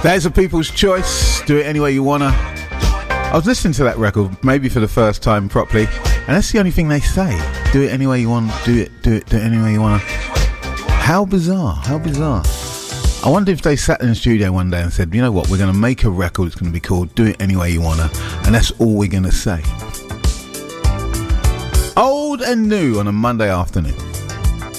There's a People's Choice. Do it any way you wanna. I was listening to that record maybe for the first time properly, and that's the only thing they say. Do it any way you want. Do it any way you wanna. How bizarre. How bizarre. I wonder if they sat in the studio one day and said, you know what, we're going to make a record. It's going to be called Do It Any Way You Wanna, and that's all we're going to say. Old and new on a Monday afternoon.